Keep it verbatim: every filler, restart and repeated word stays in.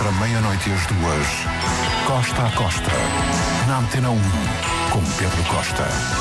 entre a meia-noite e as duas, Costa a Costa, na Antena um, com Pedro Costa.